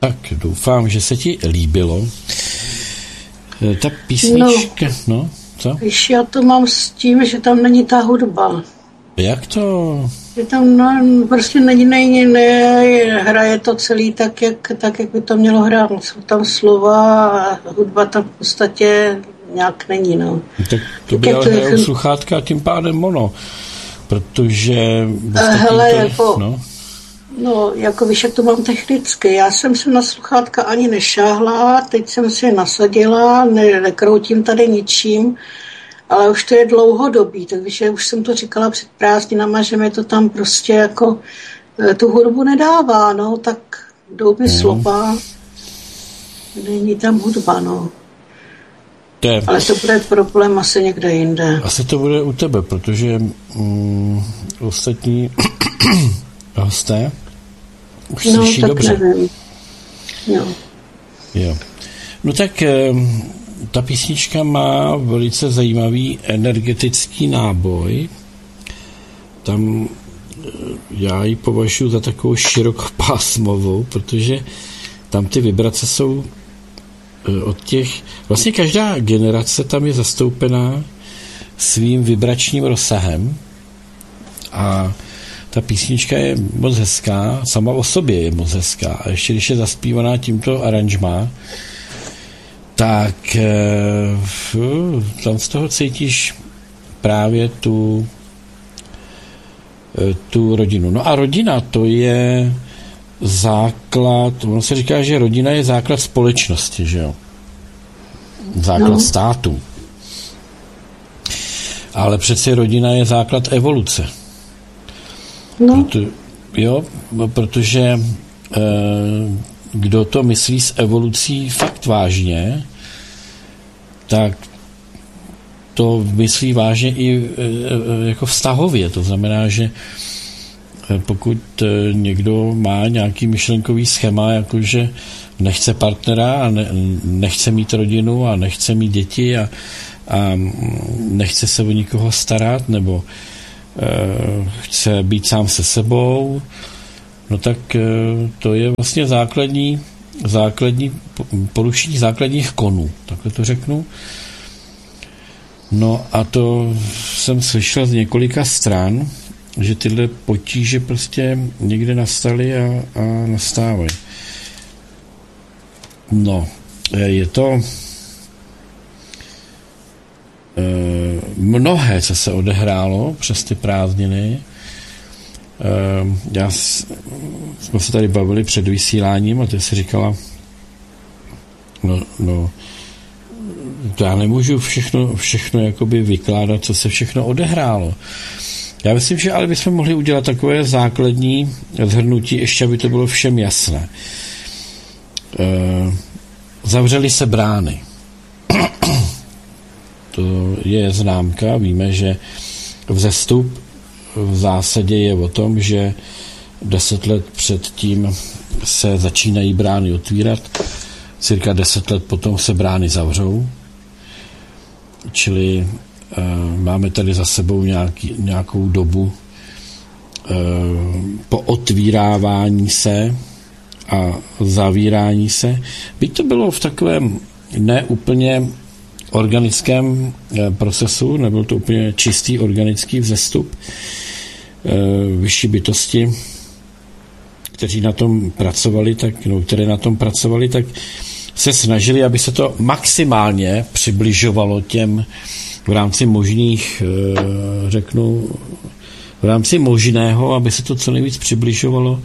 Tak doufám, že se ti líbilo. Ta písnička, no co? Víš, já to mám s tím, že tam není ta hudba. Jak to? Že tam prostě hraje to celý tak, jak by to mělo hrát. Jsou tam slova a hudba tam v podstatě nějak není, no. Tak to by ale hrajou sluchátka a tím pádem ono. Protože... Hele, jako víš, jak to mám technicky. Já jsem se na sluchátka ani nešáhla, teď jsem si je nasadila, nekroutím tady ničím, ale už to je dlouhodobý, takže už jsem to říkala před prázdninama, že mi to tam prostě jako tu hudbu nedává, no, tak jdou mi slova, není tam hudba, no. Ale to bude problém asi někde jinde. Asi to bude u tebe, protože ostatní hosté už slyší tak dobře. Nevím. Jo. No tak ta písnička má velice zajímavý energetický náboj. Tam já ji považuji za takovou širokopásmovou, protože tam ty vibrace jsou od těch... Vlastně každá generace tam je zastoupená svým vibračním rozsahem a ta písnička je moc hezká, sama o sobě je moc hezká a ještě když je zaspívaná tímto aranžmá, tak tam z toho cítíš právě tu rodinu. No a rodina to je základ, ono se říká, že rodina je základ společnosti, že jo? Základ státu. Ale přece rodina je základ evoluce. Protože kdo to myslí s evolucí fakt vážně, tak to myslí vážně i jako vztahově. To znamená, že pokud někdo má nějaký myšlenkový schéma, jakože nechce partnera a nechce mít rodinu a nechce mít děti a nechce se o nikoho starat, nebo chce být sám se sebou, no tak to je vlastně základní porušení základních konů, takhle to řeknu. No a to jsem slyšel z několika stran, že tyhle potíže prostě někde nastaly a nastávají. No, je to mnohé, co se odehrálo přes ty prázdniny. Jsme se tady bavili před vysíláním a ty si říkala, no já nemůžu všechno jakoby vykládat, co se všechno odehrálo. Já myslím, že ale bychom mohli udělat takové základní shrnutí, ještě aby to bylo všem jasné. Zavřely se brány. To je známka, víme, že vzestup v zásadě je o tom, že 10 let předtím se začínají brány otvírat, cirka 10 let potom se brány zavřou, čili máme tady za sebou nějakou dobu po otvírávání se a zavírání se. Byť to bylo v takovém neúplně organickém procesu, nebyl to úplně čistý organický vzestup. Vyšší bytosti, které na tom pracovali, tak se snažili, aby se to maximálně přibližovalo těm v rámci možných, v rámci možného, aby se to co nejvíc přibližovalo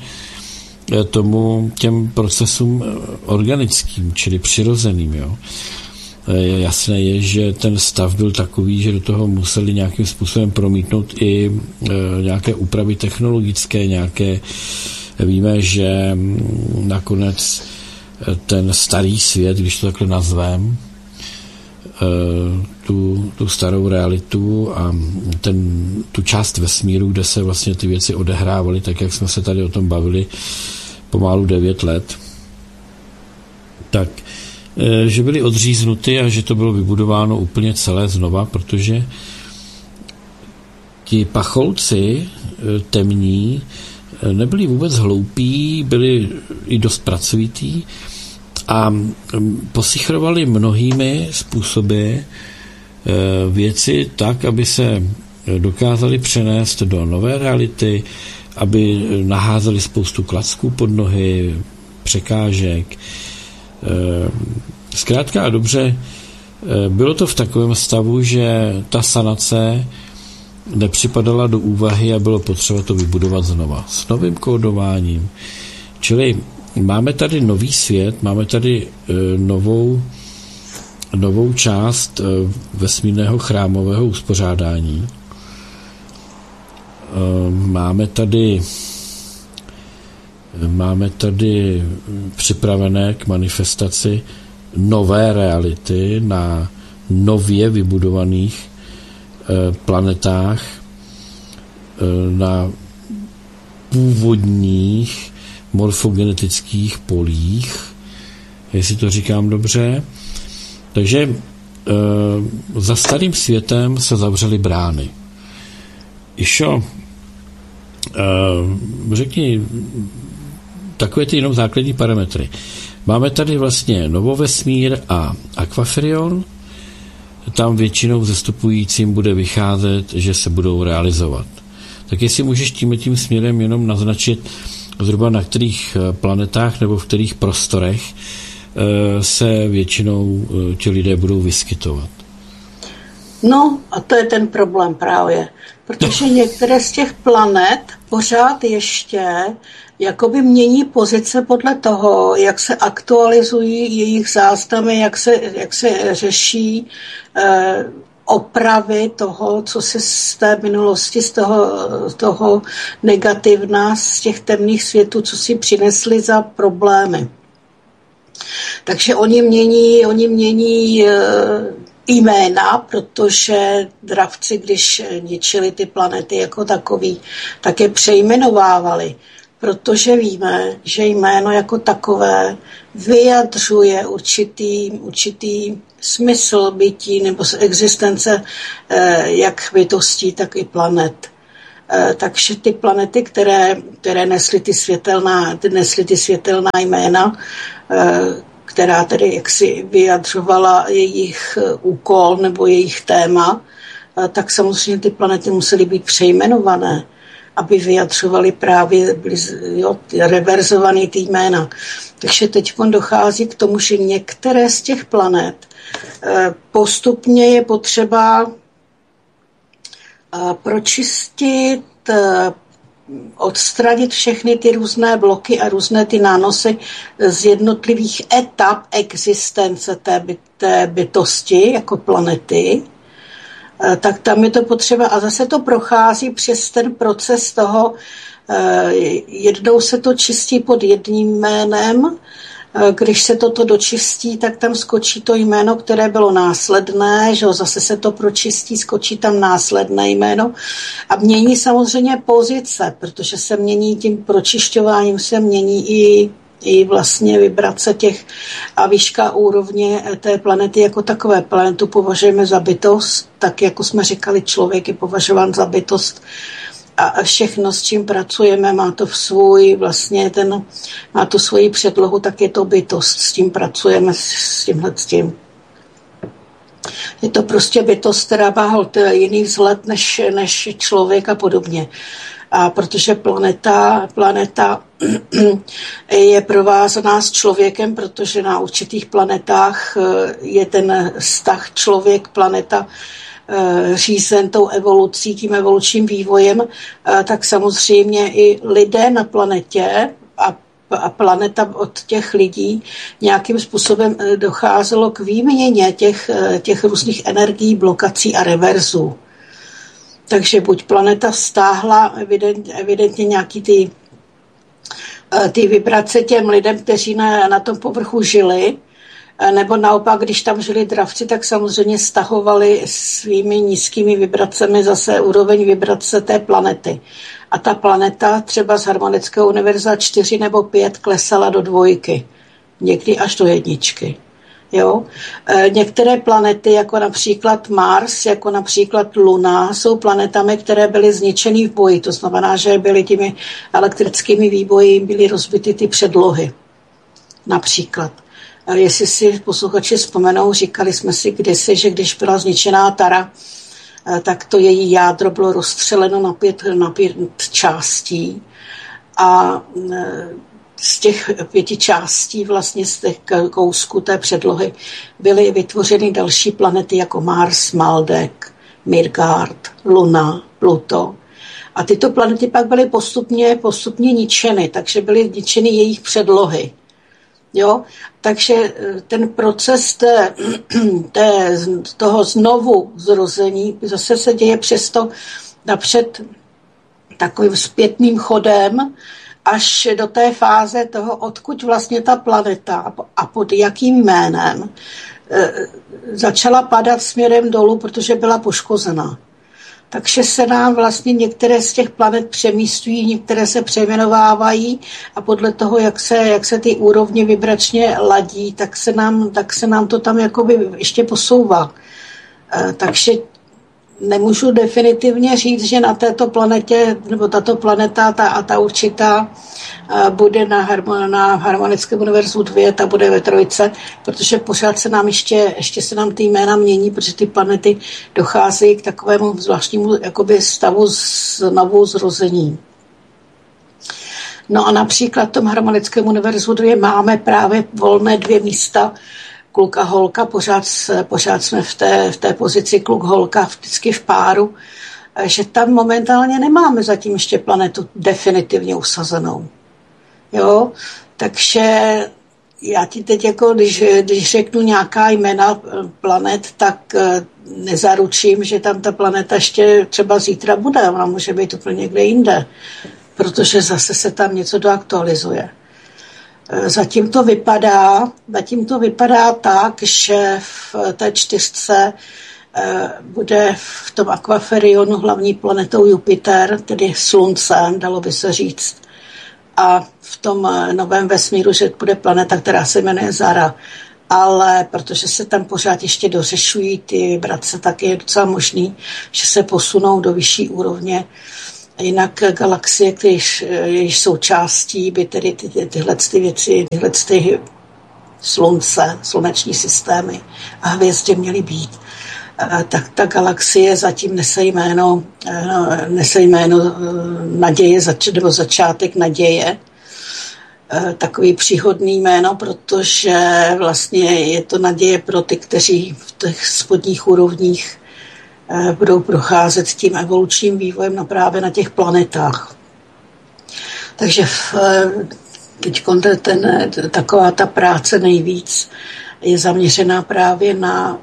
těm procesům organickým, čili přirozeným, jo. Jasné je, že ten stav byl takový, že do toho museli nějakým způsobem promítnout i nějaké úpravy technologické, víme, že nakonec ten starý svět, když to takhle nazvem, tu starou realitu a tu část vesmíru, kde se vlastně ty věci odehrávaly, tak jak jsme se tady o tom bavili pomalu 9 let, tak že byly odříznuty a že to bylo vybudováno úplně celé znova, protože ti pacholci temní nebyli vůbec hloupí, byli i dost pracovití a posichrovali mnohými způsoby věci tak, aby se dokázali přenést do nové reality, aby naházeli spoustu klacků pod nohy, překážek. Zkrátka a dobře, bylo to v takovém stavu, že ta sanace nepřipadala do úvahy a bylo potřeba to vybudovat znova s novým kódováním. Čili máme tady nový svět, máme tady novou část vesmírného chrámového uspořádání. Máme tady připravené k manifestaci nové reality na nově vybudovaných planetách, na původních morfogenetických polích, jestli to říkám dobře. Takže za starým světem se zavřely brány. Išo, řekni takové ty jenom základní parametry. Máme tady vlastně novovesmír a Aquaferion. Tam většinou vzestupujícím bude vycházet, že se budou realizovat. Tak jestli můžeš tím směrem jenom naznačit zhruba na kterých planetách nebo v kterých prostorech se většinou ti lidé budou vyskytovat. No a to je ten problém právě, protože některé z těch planet pořád ještě jakoby mění pozice podle toho, jak se aktualizují jejich záznamy, jak se řeší opravy toho, co se z té minulosti, z toho negativna, z těch temných světů, co si přinesli za problémy. Takže oni mění jména, protože dravci, když ničili ty planety jako takový, tak je přejmenovávali, protože víme, že jméno jako takové vyjadřuje určitý smysl bytí nebo existence jak bytostí, tak i planet. Takže ty planety, které nesly ty světelná jména, která tedy jaksi vyjadřovala jejich úkol nebo jejich téma, tak samozřejmě ty planety musely být přejmenované, aby vyjadřovaly právě, byly reverzované ty jména. Takže teď dochází k tomu, že některé z těch planet postupně je potřeba pročistit, odstranit všechny ty různé bloky a různé ty nánosy z jednotlivých etap existence té bytosti jako planety, tak tam je to potřeba a zase to prochází přes ten proces toho, jednou se to čistí pod jedním jménem, když se toto dočistí, tak tam skočí to jméno, které bylo následné, že zase se to pročistí, skočí tam následné jméno a mění samozřejmě pozice, protože se mění tím pročišťováním, se mění i vlastně vibrace těch a výška úrovně té planety jako takové. Planetu považujeme za bytost, tak jako jsme říkali, člověk je považován za bytost a všechno, s čím pracujeme, má to má to svoji předlohu, tak je to bytost, s tím pracujeme, s tím. Je to prostě bytost, která má jiný vzhled než člověk a podobně. A protože planeta je provázaná s člověkem, protože na určitých planetách je ten vztah člověk-planeta řízen tou evolucí, tím evolučním vývojem, tak samozřejmě i lidé na planetě a planeta od těch lidí nějakým způsobem docházelo k výměně těch různých energií, blokací a reverzů. Takže buď planeta stáhla evidentně nějaký ty vibrace těm lidem, kteří na tom povrchu žili, nebo naopak, když tam žili dravci, tak samozřejmě stahovali svými nízkými vibracemi zase úroveň vibrace té planety. A ta planeta třeba z harmonického univerza 4 nebo 5 klesala do 2, někdy až do 1. Jo? Některé planety, jako například Mars, jako například Luna, jsou planetami, které byly zničeny v boji. To znamená, že byly těmi elektrickými výboji, byly rozbity ty předlohy. Například. Jestli si posluchači vzpomenou, říkali jsme si kdysi, že když byla zničená Tara, tak to její jádro bylo rozstřeleno na pět částí a z těch 5 částí, vlastně z těch kousků té předlohy, byly vytvořeny další planety jako Mars, Maldek, Midgard, Luna, Pluto. A tyto planety pak byly postupně ničeny, takže byly ničeny jejich předlohy. Jo? Takže ten proces toho znovu zrození zase se děje přesto napřed takovým zpětným chodem až do té fáze toho, odkud vlastně ta planeta a pod jakým jménem začala padat směrem dolů, protože byla poškozená. Takže se nám vlastně některé z těch planet přemístují, některé se přejmenovávají a podle toho, jak se ty úrovně vibračně ladí, tak se nám to tam jakoby ještě posouvá. Takže nemůžu definitivně říct, že na této planetě, nebo tato planeta ta určitá bude na harmonickém univerzu 2, ta bude ve 3, protože pořád se nám ještě se nám ty jména mění, protože ty planety docházejí k takovému zvláštnímu jakoby stavu znovu zrození. No a například v tom harmonickém univerzu 2 máme právě volné 2 místa, kluk a holka, pořád jsme v té pozici kluk-holka, vždycky v páru, že tam momentálně nemáme zatím ještě planetu definitivně usazenou. Jo? Takže já ti teď, jako, když řeknu nějaká jména planet, tak nezaručím, že tam ta planeta ještě třeba zítra bude, ona může být úplně někde jinde, protože zase se tam něco doaktualizuje. Zatím to vypadá tak, že v té 4 bude v tom akvaferionu hlavní planetou Jupiter, tedy Sluncem, dalo by se říct. A v tom novém vesmíru, že bude planeta, která se jmenuje Zara. Ale protože se tam pořád ještě dořešují ty vibrace, tak je docela možný, že se posunou do vyšší úrovně. Jinak galaxie, jejíž součástí by tedy tyhle věci, tyhle slunce, sluneční systémy a hvězdy měly být, tak ta galaxie zatím nese jméno naděje, nebo začátek naděje. Takový příhodný jméno, protože vlastně je to naděje pro ty, kteří v těch spodních úrovních budou procházet tím evolučním vývojem právě na těch planetách. Takže teď taková ta práce nejvíc je zaměřená právě na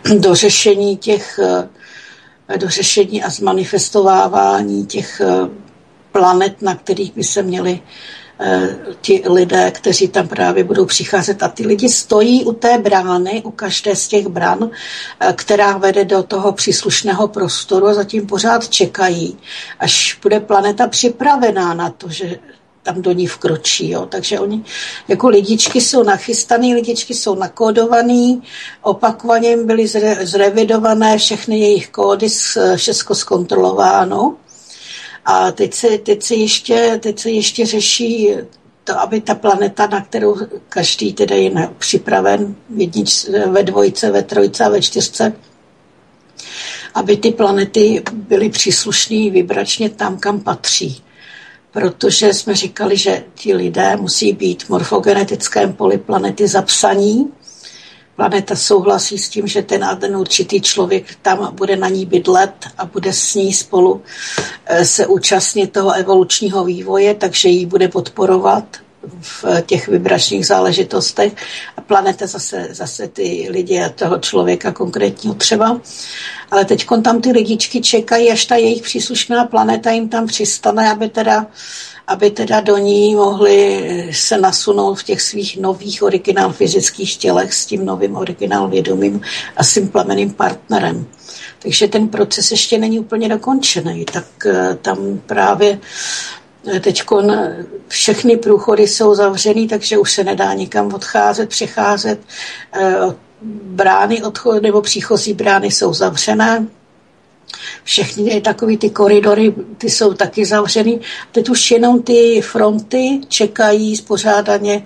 dořešení a zmanifestovávání těch planet, na kterých by se měli ti lidé, kteří tam právě budou přicházet. A ty lidi stojí u té brány, u každé z těch bran, která vede do toho příslušného prostoru a zatím pořád čekají, až bude planeta připravená na to, že tam do ní vkročí. Jo. Takže oni jako lidičky jsou nachystaný, lidičky jsou nakódovaný, opakovaně byly zrevidované všechny jejich kódy, všechno zkontrolováno. A teď se ještě řeší to, aby ta planeta, na kterou každý tedy je připraven ve 2, ve 3 a ve 4, aby ty planety byly příslušný vibračně tam, kam patří. Protože jsme říkali, že ti lidé musí být v morfogenetickém poli planety zapsaní. Planeta souhlasí s tím, že ten určitý člověk tam bude na ní bydlet a bude s ní spolu se účastnit toho evolučního vývoje, takže ji bude podporovat v těch vibračních záležitostech. A planeta zase ty lidi a toho člověka konkrétního třeba. Ale teď tam ty lidičky čekají, až ta jejich příslušná planeta jim tam přistane, aby teda do ní mohli se nasunout v těch svých nových originál fyzických tělech s tím novým originál vědomím a s tím plamenným partnerem. Takže ten proces ještě není úplně dokončený, tak tam právě Teď všechny průchody jsou zavřený, takže už se nedá nikam odcházet, přecházet. Brány nebo příchozí brány jsou zavřené. Všechny takový ty koridory, ty jsou taky zavřený. Teď už jenom ty fronty čekají spořádaně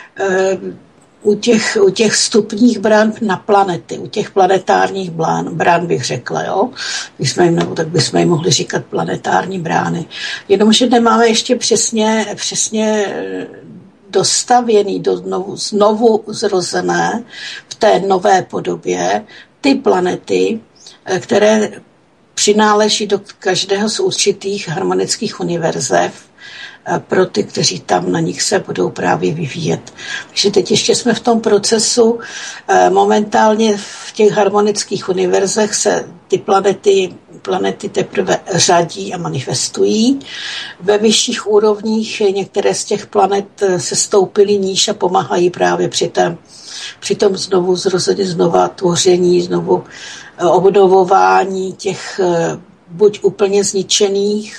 u těch vstupních brán na planety, u těch planetárních brán bych řekla, jo. Tak bychom jim mohli říkat planetární brány. Jenomže nemáme ještě přesně dostavěný, znovu zrozené v té nové podobě ty planety, které přináleží do každého z určitých harmonických univerzev pro ty, kteří tam na nich se budou právě vyvíjet. Takže teď ještě jsme v tom procesu. Momentálně v těch harmonických univerzech se ty planety teprve řadí a manifestují. Ve vyšších úrovních některé z těch planet se stoupily níž a pomáhají právě při tom znovu zrození, znova tvoření, znovu obnovování těch buď úplně zničených,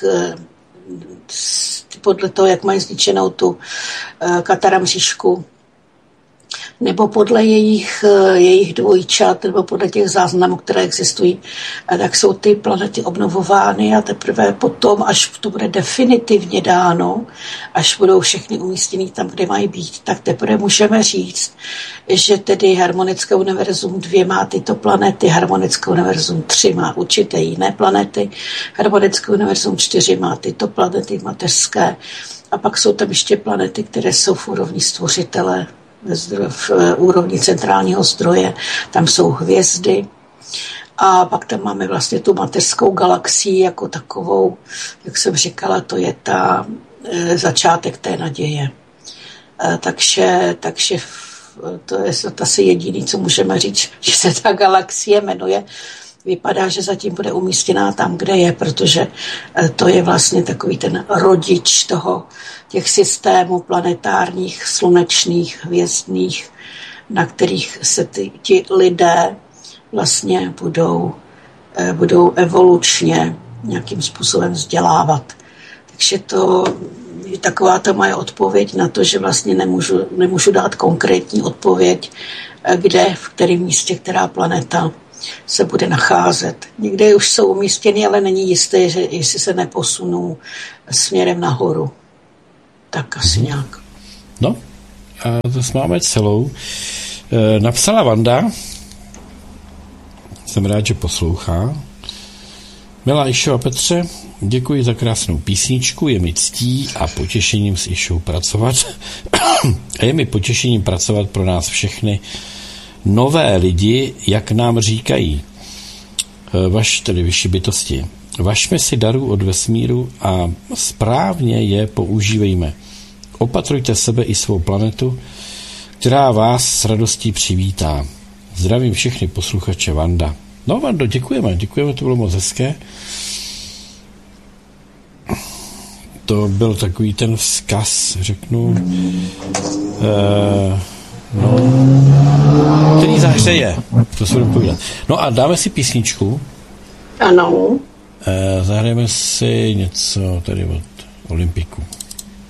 podle toho, jak mají zničenou tu kataramříšku, nebo podle jejich dvojčat, nebo podle těch záznamů, které existují, tak jsou ty planety obnovovány a teprve potom, až to bude definitivně dáno, až budou všechny umístěny tam, kde mají být, tak teprve můžeme říct, že tedy harmonické univerzum 2 má tyto planety, harmonické univerzum 3 má určité jiné planety, harmonické univerzum 4 má tyto planety mateřské a pak jsou tam ještě planety, které jsou v úrovni stvořitele, v úrovni centrálního zdroje, tam jsou hvězdy a pak tam máme vlastně tu mateřskou galaxii jako takovou, jak jsem říkala, to je začátek té naděje. Takže to je asi jediný, co můžeme říct, že se ta galaxie jmenuje. Vypadá, že zatím bude umístěná tam, kde je, protože to je vlastně takový ten rodič těch systémů planetárních, slunečných, hvězdných, na kterých se ti lidé vlastně budou evolučně nějakým způsobem vzdělávat. Takže to je taková ta moje odpověď na to, že vlastně nemůžu dát konkrétní odpověď, kde, v kterém místě, která planeta se bude nacházet. Někde už jsou umístěny, ale není jisté, že jestli se neposunou směrem nahoru. Tak asi nějak. No, a to máme celou. Napsala Vanda, jsem rád, že poslouchá. Milá Išo a Petře, děkuji za krásnou písničku, je mi ctí a potěšením s Išou pracovat. A je mi potěšením pracovat pro nás všechny nové lidi, jak nám říkají, tedy vyšší bytosti. Važme si darů od vesmíru a správně je používejme. Opatrujte sebe i svou planetu, která vás s radostí přivítá. Zdravím všechny posluchače, Vanda. No, Vando, děkujeme, to bylo moc hezké. To byl takový ten vzkaz, řeknu, který zahřeje, to se budu povídat. No a dáme si písničku. Ano. Zahrajeme si něco tady od Olympiku.